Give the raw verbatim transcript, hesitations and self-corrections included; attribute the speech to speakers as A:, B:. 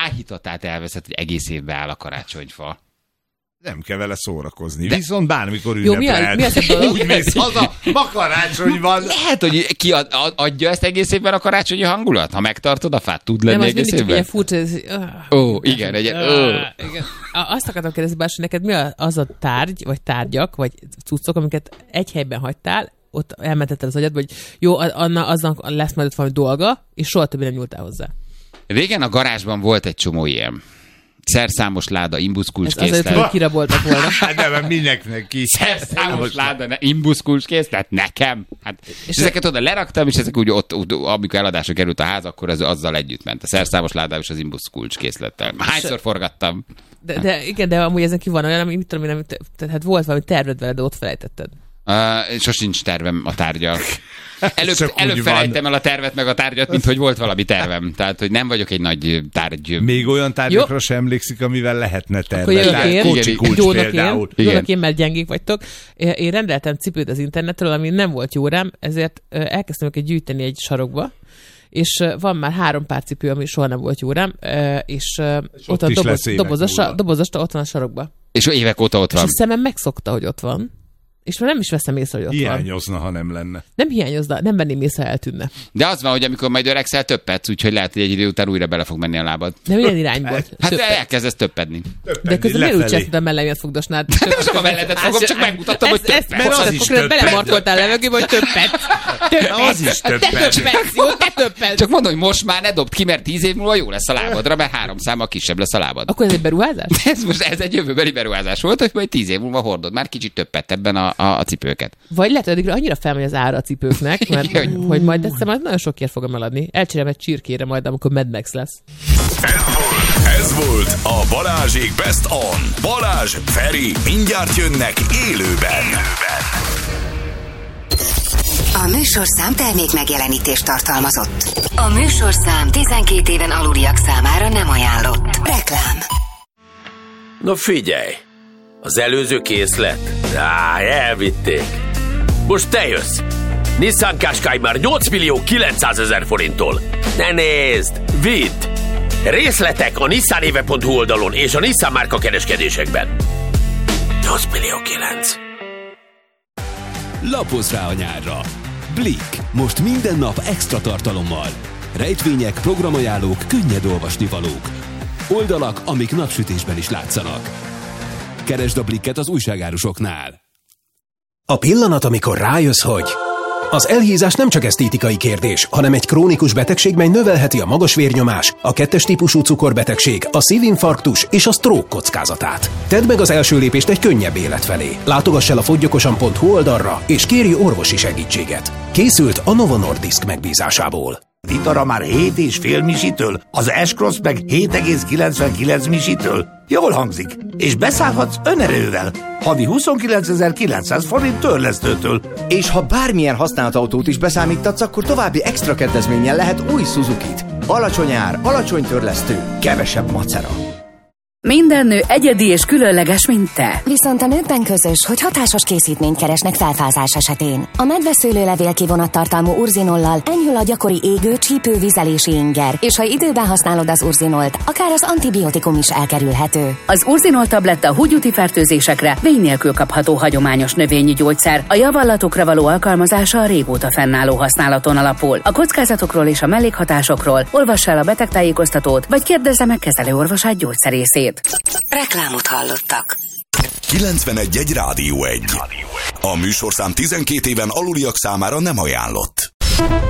A: áhítatát elveszett, hogy egész évben áll a karácsonyfa.
B: Nem kell vele szórakozni. De... Viszont bármikor ünnepelhet.
C: Jó, mi a, mi a
B: úgy mész haza, ma karácsony van.
A: Lehet, hogy ki ad, adja ezt egész évben a karácsonyi hangulat? Ha megtartod a fát, tud lenni
C: nem,
A: egész évben?
C: Nem, az furcsa, ez...
A: Ó, oh, igen, egy... Oh.
C: Igen. Azt akartam kérdezni, Bás, hogy neked mi az a tárgy, vagy tárgyak, vagy cuccok, amiket egy helyben hagytál, ott elmentetted az agyad, hogy jó, anna, aznak lesz majd ott valami dolga, és soha többé nem nyúltál hozzá.
A: Régen a garázsban volt egy csomó ilyen. Szerszámos láda, imbuszkulcskészlet.
C: Ez azért, hogy kiraboltak volna.
B: De mert mindenkinek ki.
A: Szerszámos láda, imbuszkulcskészlet, nekem. Hát, és ezeket oda leraktam, és ezek úgy ott, ott amikor eladásra került a ház, akkor ez azzal együtt ment. A szerszámos láda és az imbuszkulcskészlettel. Hányszor forgattam.
C: De, de igen, de amúgy ezen ki van olyan, amit tudom, nem, tehát volt valami terved vele, de ott felejtetted.
A: Uh, sosincs tervem a tárgyal. Előbb, előbb felejtem el a tervet meg a tárgyat, mint hogy volt valami tervem. Tehát, hogy nem vagyok egy nagy tárgy.
B: Még olyan tárgyakra sem emlékszik, amivel lehetne
C: tervezni.
B: Kocsi kulcs például.
C: Jónak én, mert gyengék vagytok. Én rendeltem cipőt az internetről, ami nem volt jó rám, ezért elkezdtem őket gyűjteni egy sarokba, és van már három pár cipő, ami soha nem volt jó rám, és, és ott, ott a doboz, dobozasta, dobozasta ott van a sarokba.
A: És évek óta ott van.
C: És a szemem megszokta, hogy ott van. És már nem is veszem észre, hogy ott
B: hiányozna,
C: van.
B: ha nem lenne.
C: Nem hiányozna, nem venném észre, eltűnne.
A: De az van, hogy amikor majd öregszel, többedsz, úgyhogy lehet, hogy egy idő után újra bele fog menni a lábad.
C: De milyen irányból?
A: Hát elkezdesz többedni.
C: De közben miért úgy csináltad a mellemet fogdosnád?
A: Nem csak a mellettet fogom, csak megmutattam, hogy többet.
C: Mert az is többet. Belemarkoltál levegőbe, hogy többet.
B: Az is többet.
C: Te többet, jó, te többet.
A: Csak mondom, hogy most már ne dobd ki, mert tíz év múlva jó lesz a lábadra, mert három számmal kisebb lesz a lábad.
C: Akkor ez egy beruházás?
A: Ez most ez egy jövőbeli beruházás volt, hogy majd tíz év múlva hordod már kicsit többet ebben a, a, a cipőket.
C: Vagy lehet, hogy addigra annyira felmegy az ára a cipőknek, mert hogy majd egyszer majd nagyon sokért fogom eladni. Elcserélem egy csirkére majd, amikor Mad Max lesz.
D: Ez volt a Balázsék Best On. Balázs, Feri, mindjárt jönnek élőben.
E: A műsorszám termék megjelenítést tartalmazott. A műsorszám tizenkét éven aluliak számára nem ajánlott. Reklám.
F: Na figyelj! Az előző készlet? Á, elvitték. Most te jössz. Nissan Qashqai már nyolc millió kilencszázezer forinttól. Ne nézd, vidd! Részletek a nissanéve pont hu oldalon és a Nissan márka kereskedésekben. nyolc millió kilenc.
G: Lapozz rá a nyárra. Blick. Most minden nap extra tartalommal. Rejtvények, programajánlók, könnyed olvasnivalók. Oldalak, amik napsütésben is látszanak. Keresd a Blicket az újságárusoknál.
H: A pillanat, amikor rájössz, hogy az elhízás nem csak esztétikai kérdés, hanem egy krónikus betegség, mely növelheti a magas vérnyomás, a kettes típusú cukorbetegség, a szívinfarktus és a stroke kockázatát. Tedd meg az első lépést egy könnyebb élet felé. Látogass el a foggyokosan pont hu oldalra, és kérj orvosi segítséget. Készült a Novo Nordisk megbízásából.
I: Itara már hét és fél misitől, az S-Cross meg hét egész kilencvenkilenc misitől. Jól hangzik, és beszállhatsz önerővel. Havi huszonkilencezer-kilencszáz forint törlesztőtől.
J: És ha bármilyen használt autót is beszámítatsz, akkor további extra kedvezménnyel lehet új Suzukit. Alacsony ár, alacsony törlesztő, kevesebb macera.
K: Minden nő egyedi és különleges, mint te.
E: Viszont a nőkben közös, hogy hatásos készítményt keresnek felfázás esetén. A medveszőlőlevél kivonattartalmú urzinollal enyhül a gyakori égő, csípő, vizelési inger, és ha időben használod az urzinolt, akár az antibiotikum is elkerülhető.
K: Az urzinol tabletta húgyúti fertőzésekre vény nélkül kapható hagyományos növényi gyógyszer. A javallatokra való alkalmazása a régóta fennálló használaton alapul. A kockázatokról és a mellékhatásokról olvass el a betegtájékoztatót, vagy kérdezze meg kezelőorvosát, gyógyszerészét.
E: Reklámot hallottak.
D: kilencvenegy egy Rádió egy. A műsorszám tizenkét éven aluliak számára nem ajánlott.